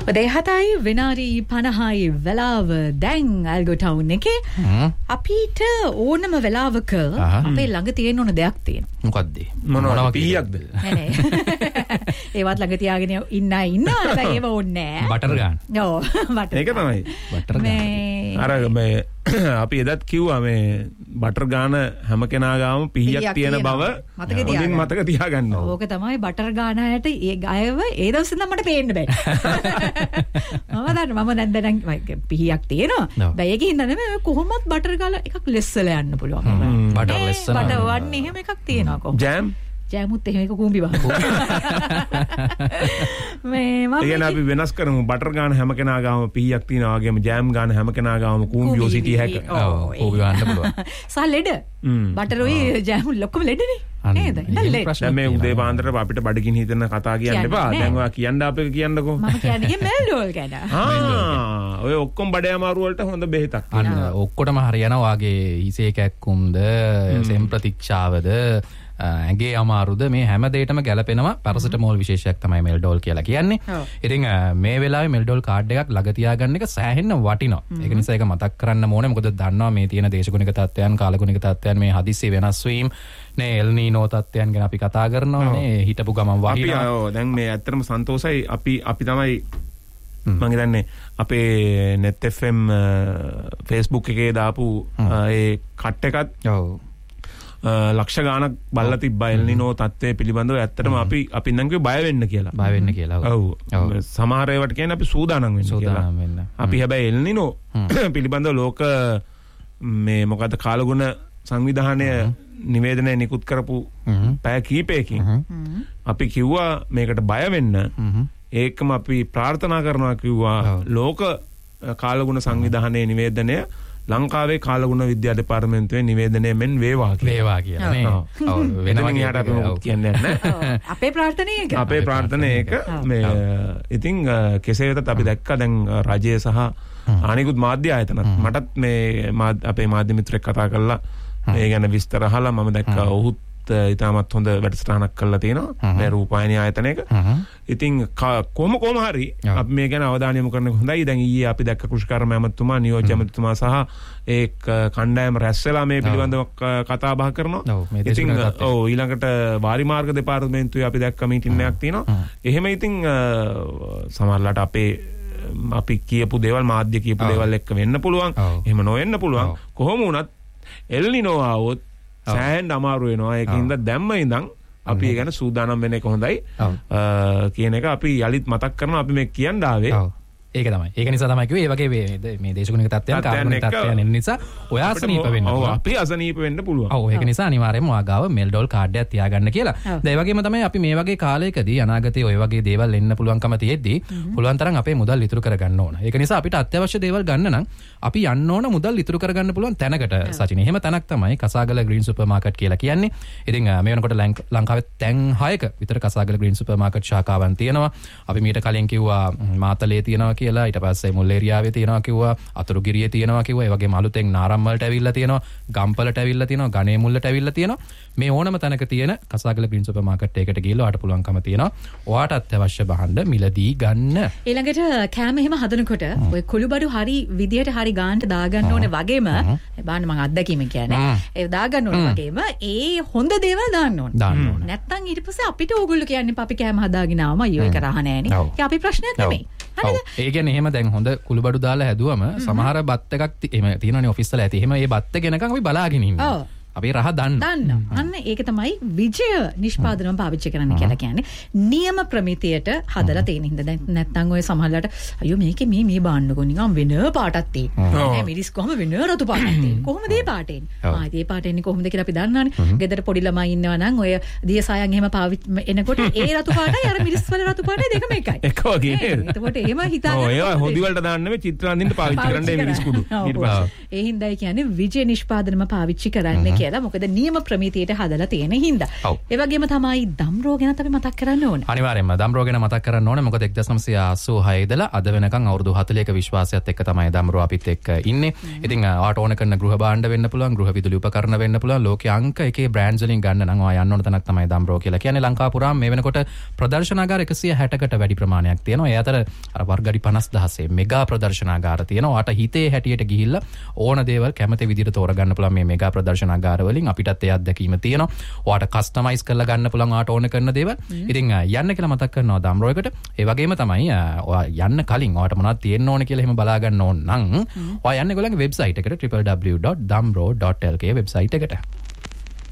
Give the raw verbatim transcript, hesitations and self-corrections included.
දෙහතයි විනාඩි පනහයි වෙලාව දැන් ඇල්ගෝ ටවුන් එකේ අපිට ඕනම වෙලාවක අපේ ළඟ තියෙන ඕන දෙයක් තියෙනවා. මොකද්ද? මොනවා පීයක්ද? නෑ ඒවත් ළඟ තියාගෙන ඉන්න ඉන්න හැබැයි ඒව ඕනේ නෑ. බටර් ගන්න. ඔව් බටර්. ඒක තමයි. බටර් ගන්න. අර මේ අපි එදත් කිව්වා මේ බටර් ගාන හැම කෙනා ගාම පීයක් තියෙන බව හොඳින් මතක තියාගන්න. ඕක තමයි බටර් ගාන හැට ඒ ගයව ඒ දවස් ඉඳන් මට පේන්න බෑ. මම දන්න මම දැන් දැන් පිහියක් තියෙනවා. බෑ ඒකේ හින්දා නෙමෙයි කොහොමවත් බටර් ගාලා එකක් ලෙස්සලා යන්න පුළුවන්. බටර් ලෙස්සන. බටර් වන්නේ එහෙම එකක් තියෙනවා කොහොමද? ජෑම් ජෑමුත් එහෙම එක කූඹි වහන. මේ මම එගෙන අපි වෙනස් කරමු බටර් ගාන හැම කෙනා ගාම පිහියක් තියෙනවා වගේම ජෑම් ගාන හැම කෙනා ගාම කූඹියෝ සිටිය හැක. ඔව් කූඹි ගන්න පුළුවන්. සහ ලෙඩ. බටරුයි ජෑම් ලොක්කම ලෙඩනේ. නේද? දැන් මේ උදේ පාන්දර අපිට බඩගිනි හිතන කතා කියන්න එපා. දැන් ඔයා කියන්න අපේ කියන්නකෝ. මම කියන්නේ මෙල්ඩෝල් ගැන. ආ ඔය ඔක්කොම බඩ අමාරු වලට හොඳ බෙහෙතක්. අන්න ඔක්කොටම හරියනවා වාගේ හිසේ කැක්කුම්ද සෙම් ප්‍රතික්ෂාවද ඇගේ අමාරුද මේ හැම දෙයකටම ගැලපෙනවා පැරසිටමෝල් විශේෂයක් තමයි මෙල්ඩෝල් කියලා කියන්නේ. ඉතින් මේ වෙලාවේ මෙල්ඩෝල් කාඩ් එකක් ළඟ තියාගන්න එක සෑහෙන්න වටිනවා. ඒක නිසා ඒක මතක් කරන්න ඕනේ. මොකද දන්නවා මේ තියෙන දේශගුණික තත්ත්වයන් කාලගුණික තත්ත්වයන් මේ හදිස්සි වෙනස් වීම නේ එල් නීනෝ තත්ත්වයන් ගැන අපි කතා කරනවා නේ හිටපු ගමන් වහිනවා. අපි ඔව් දැන් මේ ඇත්තටම සන්තෝෂයි අපි අපි තමයි මම හිතන්නේ අපේ net එෆ් එම් Facebook එකේ දාපු ඒ කට් එකත් ඔව් ලක්ෂ ගානක් බලලා තිබ්බා එල් නිනෝ තත්ත්වයේ පිළිබඳව ඇත්තටම අපි අපි නම් කිව්වේ බය වෙන්න කියලා. බය වෙන්න කියලා. ඔව්. සමහර ඒවාට කියන්නේ අපි සූදානම් වෙන්න කියලා. සූදානම් වෙන්න. අපි හැබැයි එල් නිනෝ පිළිබඳව ලෝක මේ මොකද්ද කාලගුණ සංවිධානය නිවේදනය නිකුත් කරපු පැය කීපයකින් අපි කිව්වා මේකට බය වෙන්න. ඒකම අපි ප්‍රාර්ථනා කරනවා කිව්වා ලෝක කාලගුණ සංවිධානයේ නිවේදනය ලංකාවේ කාලගුණ විද්‍යා දෙපාර්තමේන්තුවේ නිවේදනය මෙන් වේවා කියලා. වේවා කියලා නේ. ඔව් වෙනවා එහාට අපි මොකක්ද කියන්නේ නැහැ. අපේ ප්‍රාර්ථනාව ඒක. අපේ ප්‍රාර්ථනාව ඒක. මේ ඉතින් කෙසේ වෙතත් අපි දැක්කා දැන් රජය සහ අනිකුත් මාධ්‍ය ආයතනත් මටත් මේ අපේ මාධ්‍ය මිත්‍රෙක් කතා කරලා මේ ගැන විස්තර අහලා මම දැක්කා ඔහුත් ඉතාමත් හොඳ වැඩසටහනක් කරලා තියෙනවා මේ රූපවාහිනී ආයතනයක. ඉතින් කොහොම කොහොම හරි අපි මේ ගැන අවධානය යොමු කරන එක හොඳයි. දැන් ඊයේ අපි දැක්ක කෘෂිකර්ම ඇමතුමා නියෝජ්‍ය ඇමතුමා සහ ඒ කණ්ඩායම රැස් වෙලා මේ පිළිබඳව කතා බහ කරනවා. ඉතින් ඔව් ඊළඟට වාරි මාර්ග දෙපාර්තමේන්තුවේ අපි දැක්ක මීටින් එකක් තියෙනවා. එහෙම ඉතින් සමහරලාට අපේ අපි කියපු දේවල් මාධ්‍ය කියපු දේවල් එක්ක වෙන්න පුළුවන්. එහෙම නොවෙන්න පුළුවන්. කොහොම වුණත් එල් නිනෝ ආවොත් සෑහෙන්න අමාරු වෙනවා. ඒකින්ද දැම්ම ඉඳන් අපි ඒ ගැන සූදානම් වෙන එක හොඳයි කියන එක අපි යලිත් මතක් කරනවා. අපි මේ කියන්න ආවේ ඒක තමයි. ඒක නිසා තමයි කිව්වේ මේ වගේ මේ දේශගුණික තත්ත්වයන් කාර්බනික තත්ත්වයන් එන්න නිසා ඔය අසනීප වෙන්න පුළුවන්. ඔව් අපි අසනීප වෙන්න පුළුවන්. ඔව් ඒක නිසා අනිවාර්යයෙන්ම ආගාව මෙල්ඩෝල් කාඩ් එකක් තියාගන්න කියලා. දැන් ඒ වගේම තමයි අපි මේ වගේ කාලයකදී අනාගතයේ ඔය වගේ දේවල් එන්න පුළුවන්කම තියෙද්දී පුළුවන් තරම් අපේ මුදල් ඉතුරු කරගන්න ඕන. ඒක නිසා අපිට අත්‍යවශ්‍ය දේවල් ගන්න නම් අපි යන්න ඕන මුදල් ඉතුරු කරගන්න පුළුවන් තැනකට සචින. එහෙම තැනක් තමයි කසාගල ග්‍රීන් සුපර් මාකට් කියලා කියන්නේ. ඉතින් මේ වෙනකොට ලංකාවේ තැන් හයක විතර කසාගල ග්‍රීන් සුපර් මාකට් ශාඛාවන් තියෙනවා. අපි මීට කලින් කිව්වා මාතලේ තියෙනවා කියලා. ඊට පස්සේ මුල්ලේරියාවේ තියෙනවා කිව්වා, අතුරුගිරියේ තියෙනවා කිව්වා. ඒ වගේම අලුතෙන් නාරම්මලට ඇවිල්ලා තියෙනවා, ගම්පලට ඇවිල්ලා තියෙනවා, ගණේ මුල්ලට ඇවිල්ලා තියෙනවා. මේ ඕනම තැනක තියෙන කසාගල ග්‍රීන් සුපර් මාකට් එකකට ගිහලා ඔයාට පුළුවන්කම තියෙනවා. ඔයාට අත්‍යවශ්‍ය භාණ්ඩ මිලදී ගන්න. ඊළඟට කෑම එහෙම හදනකොට ඔය කුළුබඩු හරි විදියට හරි ගානට දාගන්න ඕනේ වගේම බාන්න මම අත්දැකීම කියන්නේ. ඒ දාගන්න ඕනේ වගේම ඒ හොඳ දේවල් දාන්න ඕනේ. දාන්න ඕනේ. නැත්තම් ඊට පස්සේ අපිට ඕගොල්ලෝ කියන්නේ අපි කෑම හදාගෙන ආවම අයියෝ ඒක රහ නෑනේ. ඒක අපි ප්‍රශ්නයක් නෙමෙයි. හරිද? ඒ කියන්නේ එහෙම දැන් හොඳ කුළුබඩු දාලා හැදුවම සමහර බත් එකක් එහෙම තියෙනවනේ ඔෆිස් වල ඇති. එහෙම ඒ බත් එක ගෙනකන් අපි බලාගෙන ඉන්නවා. ඔව්. අපි රහ දන්න. දන්න. අන්න ඒක තමයි විජය නිෂ්පාදනම පාවිච්චි කරන්න කියලා කියන්නේ. නියම ප්‍රමිතියට හදලා තියෙන හින්දා. දැන් නැත්තම් ඔය සමහරලාට අයියෝ මේකේ මේ මේ බාන්නකෝ නිකන් වෙන පාටක් තියෙනවා. නෑ මිරිස් කොහම වෙන රතු පාටක් තියෙනවා. කොහොමද මේ පාට එන්නේ? ආ ඒ පාට එන්නේ කොහොමද කියලා අපි දන්නවනේ. ගෙදර පොඩි ළමයි ඉන්නවා නම් ඔය දියසායන් එහෙම පාවිච්චි එනකොට ඒ රතු පාටයි අර මිරිස් වල රතු පාටයි දෙකම එකයි. එක වගේ නේද? එතකොට එහෙම හිතාගන්න. ඔය ඒවා හොදි වලට දාන්න නෙමෙයි චිත්‍රාන්දින්ට පාවිච්චි කරන්න මේ මිරිස් කුඩු. ඊට පස්සේ ඒ හින්දායි කියන්නේ විජය නිෂ්පාදනම පාවිච්චි කරන්න කියලා. මොකද නියම ප්‍රමිතියට හදලා තියෙන හින්දා. ඒ වගේම තමයි දම්රෝ ගැනත් අපි මතක් කරන්න ඕනේ. අනිවාර්යයෙන්ම දම්රෝ ගැන මතක් කරන්න ඕනේ. මොකද එක්දහස් නවසිය අසූහය ඉඳලා අද වෙනකන් අවුරුදු හතළිහක විශ්වාසයත් එක්ක තමයි දම්රෝ අපිත් එක්ක ඉන්නේ. ඉතින් ඔයාට ඕන කරන ගෘහ භාණ්ඩ වෙන්න පුළුවන්, ගෘහ විදුලි උපකරණ වෙන්න පුළුවන්. ලෝකයේ අංක එකේ බ්‍රෑන්ඩ්ස් වලින් ගන්න නම් ඔයා යන්න ඕන තැනක් තමයි දම්රෝ කියලා කියන්නේ. ලංකාව පුරාම මේ වෙනකොට ප්‍රදර්ශනාගාර එකසිය හැටකට වැඩි ප්‍රමාණයක් තියෙනවා. ඒ අතර අර වර්ගඩි පනස් දහසේ මෙගා ප්‍රදර්ශනාගාර තියෙනවා. ඔයාට හිතේ හැටියට ගිහිල්ලා ඕන දේවල් කැමති විදිහට තෝරගන්න පුළුවන් මේ මෙගා ප්‍රදර්ශනාගාර වලින්. අපිටත් ඒ අත්දැකීම තියෙනවා. ඔයාට කස්ටමයිස් කරලා ගන්න පුළුවන් ඔයාට ඕන කරන දේවල්. ඉතින් යන්න කියලා මතක් කරනවා දම්රෝ එකට. ඒ වගේම තමයි ඔයා යන්න කලින් ඔයාට මොනවද තියෙන්න ඕන කියලා එහෙම බලා ගන්න ඕන නම් ඔයා යන්න ඒගොල්ලන්ගේ වෙබ්සයිට් එකට double-u double-u double-u dot damro dot l k website එකට.